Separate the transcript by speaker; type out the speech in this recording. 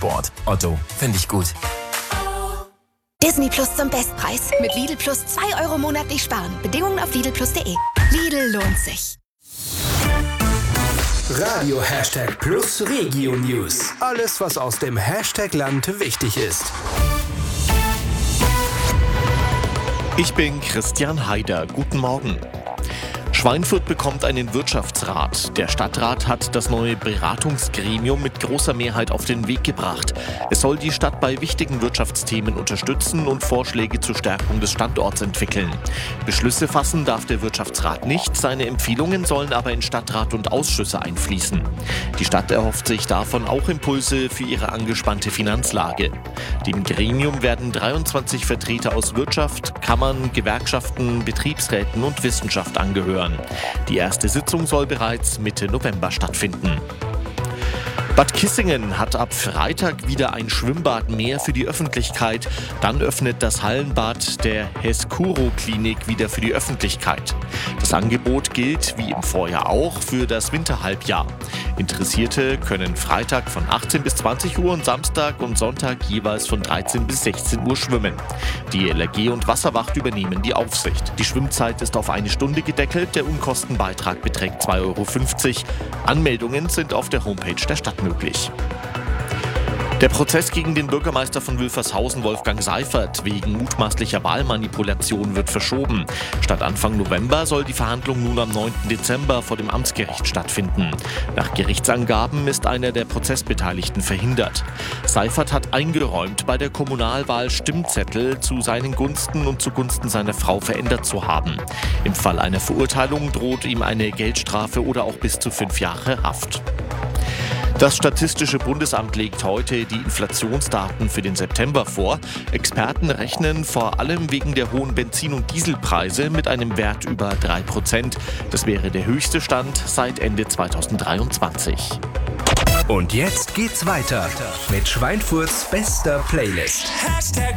Speaker 1: Sport. Otto, finde ich gut.
Speaker 2: Disney Plus zum Bestpreis. Mit Lidl Plus 2 € monatlich sparen. Bedingungen auf lidlplus.de. Lidl lohnt sich.
Speaker 3: Radio #Plus Regio News. Alles, was aus dem Hashtag-Land wichtig ist.
Speaker 4: Ich bin Christian Haider. Guten Morgen. Schweinfurt bekommt einen Wirtschaftsrat. Der Stadtrat hat das neue Beratungsgremium mit großer Mehrheit auf den Weg gebracht. Es soll die Stadt bei wichtigen Wirtschaftsthemen unterstützen und Vorschläge zur Stärkung des Standorts entwickeln. Beschlüsse fassen darf der Wirtschaftsrat nicht, seine Empfehlungen sollen aber in Stadtrat und Ausschüsse einfließen. Die Stadt erhofft sich davon auch Impulse für ihre angespannte Finanzlage. Dem Gremium werden 23 Vertreter aus Wirtschaft, Kammern, Gewerkschaften, Betriebsräten und Wissenschaft angehören. Die erste Sitzung soll bereits Mitte November stattfinden. Bad Kissingen hat ab Freitag wieder ein Schwimmbad mehr für die Öffentlichkeit. Dann öffnet das Hallenbad der Heskuro-Klinik wieder für die Öffentlichkeit. Das Angebot gilt, wie im Vorjahr auch, für das Winterhalbjahr. Interessierte können Freitag von 18 bis 20 Uhr und Samstag und Sonntag jeweils von 13 bis 16 Uhr schwimmen. Die LRG und Wasserwacht übernehmen die Aufsicht. Die Schwimmzeit ist auf 1 Stunde gedeckelt, der Unkostenbeitrag beträgt 2,50 €. Anmeldungen sind auf der Homepage der Stadt möglich. Der Prozess gegen den Bürgermeister von Wülfershausen, Wolfgang Seifert, wegen mutmaßlicher Wahlmanipulation wird verschoben. Statt Anfang November soll die Verhandlung nun am 9. Dezember vor dem Amtsgericht stattfinden. Nach Gerichtsangaben ist einer der Prozessbeteiligten verhindert. Seifert hat eingeräumt, bei der Kommunalwahl Stimmzettel zu seinen Gunsten und zugunsten seiner Frau verändert zu haben. Im Fall einer Verurteilung droht ihm eine Geldstrafe oder auch bis zu 5 Jahre Haft. Das Statistische Bundesamt legt heute die Inflationsdaten für den September vor. Experten rechnen vor allem wegen der hohen Benzin- und Dieselpreise mit einem Wert über 3%. Das wäre der höchste Stand seit Ende 2023.
Speaker 3: Und jetzt geht's weiter mit Schweinfurts bester Playlist.